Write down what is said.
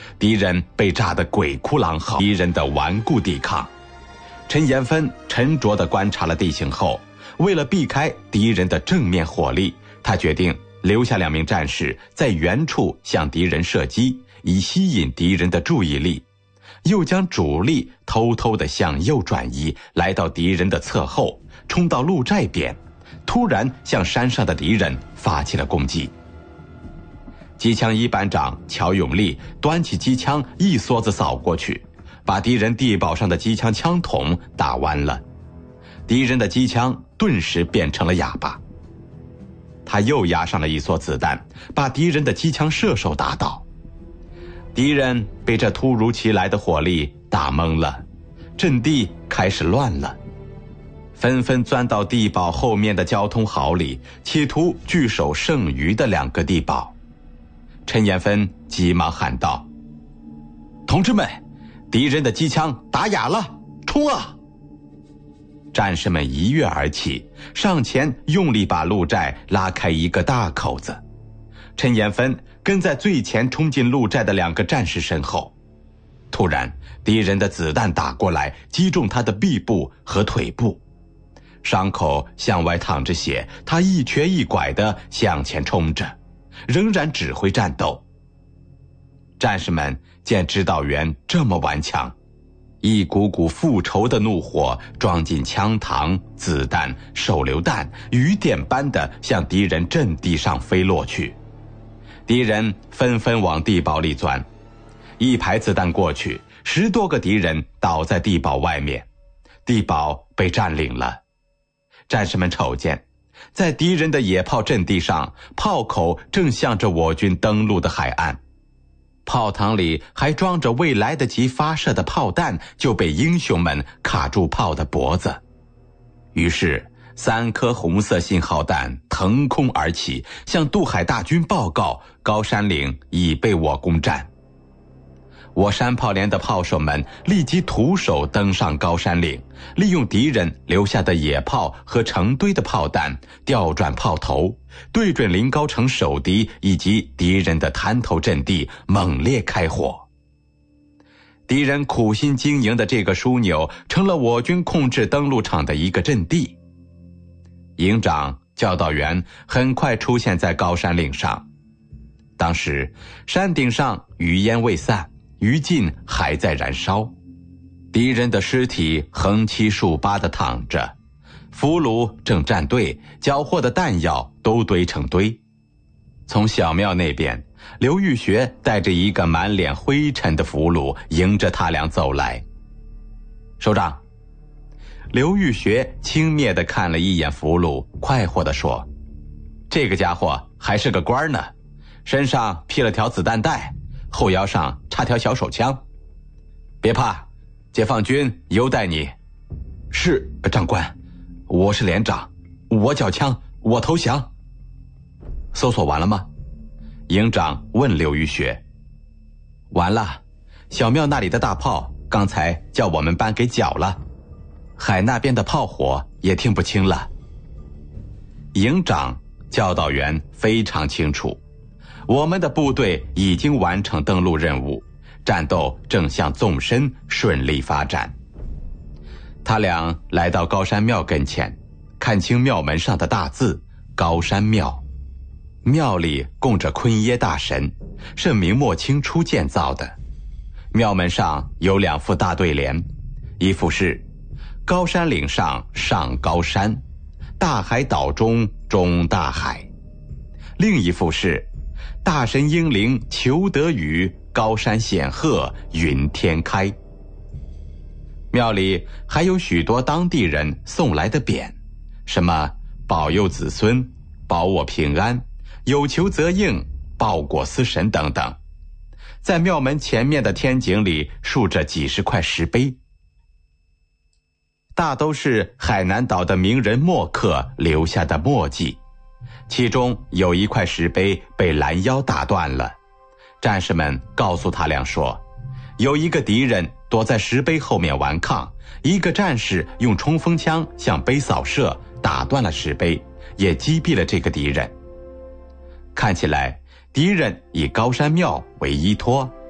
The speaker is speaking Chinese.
敌人被炸得鬼哭狼嚎，敌人的顽固抵抗。陈延芬沉着地观察了地形后，为了避开敌人的正面火力，他决定留下2名战士在原处向敌人射击，以吸引敌人的注意力，又将主力偷偷地向右转移，来到敌人的侧后，冲到鹿寨边，突然向山上的敌人发起了攻击。机枪一班长乔永利端起机枪一梭子扫过去，把敌人地堡上的机枪枪筒打弯了，敌人的机枪顿时变成了哑巴。他又压上了一梭子弹，把敌人的机枪射手打倒。敌人被这突如其来的火力打懵了，阵地开始乱了，纷纷钻到地堡后面的交通壕里，企图据守剩余的2个地堡。陈延芬急忙喊道：“同志们，敌人的机枪打哑了，冲啊！”战士们一跃而起，上前用力把鹿寨拉开一个大口子。陈延芬跟在最前冲进鹿寨的2个战士身后。突然，敌人的子弹打过来，击中他的臂部和腿部，伤口向外淌着血，他一瘸一拐地向前冲着，仍然指挥战斗。战士们见指导员这么顽强，一股股复仇的怒火装进枪膛、子弹、手榴弹，雨点般的向敌人阵地上飞落去。敌人纷纷往地堡里钻，一排子弹过去，10多个敌人倒在地堡外面，地堡被占领了。战士们瞅见，在敌人的野炮阵地上，炮口正向着我军登陆的海岸，炮膛里还装着未来得及发射的炮弹，就被英雄们卡住炮的脖子。于是3颗红色信号弹腾空而起，向渡海大军报告高山岭已被我攻占。我山炮连的炮手们立即徒手登上高山岭，利用敌人留下的野炮和成堆的炮弹，调转炮头，对准临高城守敌以及敌人的滩头阵地猛烈开火。敌人苦心经营的这个枢纽成了我军控制登陆场的一个阵地。营长、教导员很快出现在高山岭上。当时山顶上余烟未散，余烬还在燃烧，敌人的尸体横七竖八地躺着，俘虏正站队，缴获的弹药都堆成堆。从小庙那边，刘玉学带着一个满脸灰尘的俘虏迎着他俩走来。首长。刘玉学轻蔑地看了一眼俘虏，快活地说：“这个家伙还是个官呢，身上披了条子弹带，后腰上插条小手枪。别怕，解放军优待你。”“是，长官，我是连长，我缴枪，我投降。”“搜索完了吗？”营长问刘玉学。“完了，小庙那里的大炮刚才叫我们班给缴了，海那边的炮火也听不清了。”营长、教导员非常清楚，我们的部队已经完成登陆任务，战斗正向纵深顺利发展。他俩来到高山庙跟前，看清庙门上的大字“高山庙”。庙里供着坤耶大神，是明末清初建造的。庙门上有2副大对联，一副是高山岭上上高山，大海岛中中大海，另一副是大神英灵求得雨，高山显赫云天开。庙里还有许多当地人送来的匾，什么保佑子孙、保我平安、有求则应、报国司神等等。在庙门前面的天井里竖着几十块石碑，大都是海南岛的名人墨客留下的墨迹。其中有一块石碑被拦腰打断了，战士们告诉他俩说，有一个敌人躲在石碑后面顽抗，一个战士用冲锋枪向碑扫射，打断了石碑，也击毙了这个敌人。看起来敌人以高山庙为依托，